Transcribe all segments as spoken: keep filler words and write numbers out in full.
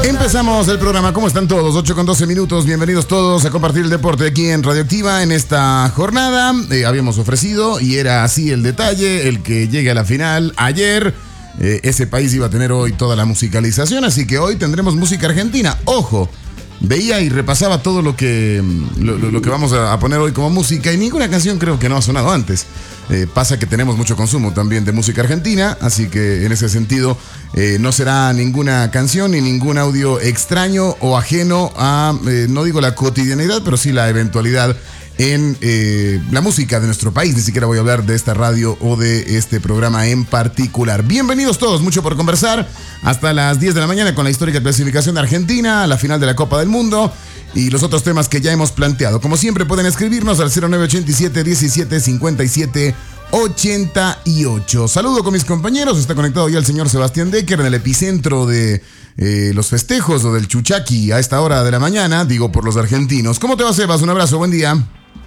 Empezamos el programa. ¿Cómo están todos? ocho con doce minutos. Bienvenidos todos a compartir el deporte aquí en Radioactiva en esta jornada. Eh, habíamos ofrecido, y era así el detalle, el que llegue a la final ayer. Eh, ese país iba a tener hoy toda la musicalización, así que hoy tendremos música argentina. Ojo, veía y repasaba todo lo que, lo, lo que vamos a poner hoy como música, y ninguna canción creo que no ha sonado antes. Eh, pasa que tenemos mucho consumo también de música argentina, así que en ese sentido eh, no será ninguna canción ni ningún audio extraño o ajeno a, eh, no digo la cotidianidad, pero sí la eventualidad en eh, la música de nuestro país. Ni siquiera voy a hablar de esta radio o de este programa en particular. Bienvenidos todos, mucho por conversar. Hasta las diez de la mañana con la histórica clasificación de Argentina a la final de la Copa del Mundo y los otros temas que ya hemos planteado. Como siempre pueden escribirnos al cero nueve ocho siete, diecisiete, cincuenta y siete, ochenta y ocho. Saludo con mis compañeros. Está conectado ya el señor Sebastián Decker en el epicentro de eh, los festejos o del Chuchaqui a esta hora de la mañana, digo por los argentinos. ¿Cómo te va, Sebas? Un abrazo, buen día.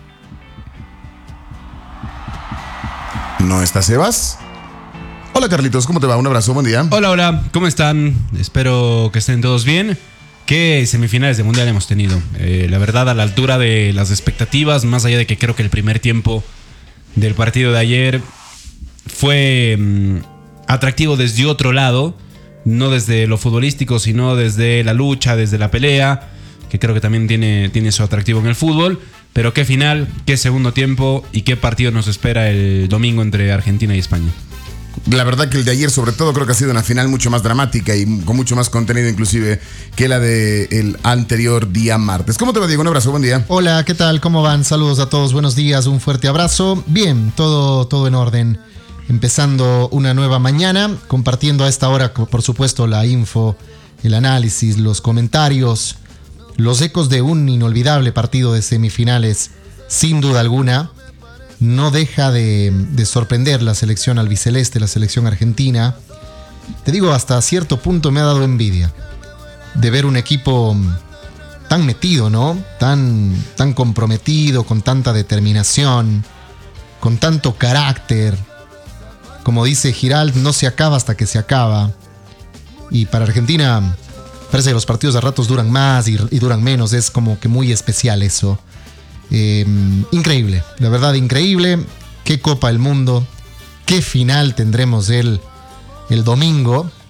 ¿No está Sebas? Hola, Carlitos, ¿cómo te va? Un abrazo, buen día. Hola, hola, ¿cómo están? Espero que estén todos bien. ¿Qué semifinales de Mundial hemos tenido? Eh, la verdad, a la altura de las expectativas, más allá de que creo que el primer tiempo del partido de ayer fue mmm, atractivo desde otro lado, no desde lo futbolístico, sino desde la lucha, desde la pelea, que creo que también tiene, tiene su atractivo en el fútbol. Pero qué final, qué segundo tiempo y qué partido nos espera el domingo entre Argentina y España. La verdad que el de ayer sobre todo creo que ha sido una final mucho más dramática y con mucho más contenido inclusive que la del anterior día martes. ¿Cómo te va, Diego? Un abrazo, buen día. Hola, ¿qué tal? ¿Cómo van? Saludos a todos, buenos días, un fuerte abrazo. Bien, todo, todo en orden. Empezando una nueva mañana, compartiendo a esta hora, por supuesto, la info, el análisis, los comentarios, los ecos de un inolvidable partido de semifinales, sin duda alguna. No deja de, de sorprender la selección albiceleste, la selección argentina. Te digo, hasta cierto punto me ha dado envidia de ver un equipo tan metido, ¿no? Tan, tan comprometido, con tanta determinación, con tanto carácter. Como dice Giralt, no se acaba hasta que se acaba. Y para Argentina parece que los partidos a ratos duran más y, y duran menos. Es como que muy especial eso. Eh, increíble, la verdad, increíble. Qué Copa del Mundo, qué final tendremos el, el domingo.